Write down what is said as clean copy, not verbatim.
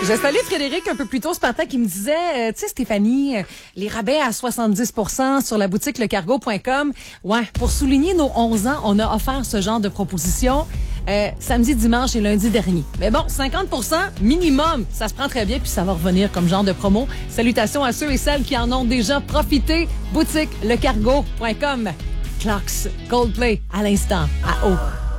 Je salue Frédéric un peu plus tôt ce matin qui me disait, tu sais Stéphanie, les rabais à 70% sur la boutique lecargo.com. Ouais, pour souligner nos 11 ans, on a offert ce genre de proposition samedi, dimanche et lundi dernier. Mais bon, 50% minimum, ça se prend très bien puis ça va revenir comme genre de promo. Salutations à ceux et celles qui en ont déjà profité. Boutique lecargo.com. Clocks, Coldplay à l'instant, à haut.